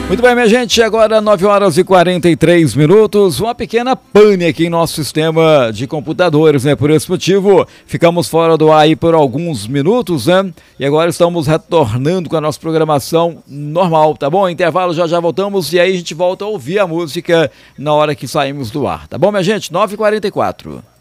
Muito bem, minha gente, agora 9 horas e 43 minutos, uma pequena pane aqui em nosso sistema de computadores, né? Por esse motivo, ficamos fora do ar aí por alguns minutos, né? E agora estamos retornando com a nossa programação normal, tá bom? Intervalo, já voltamos e aí a gente volta a ouvir a música na hora que saímos do ar, tá bom, minha gente? 9h44.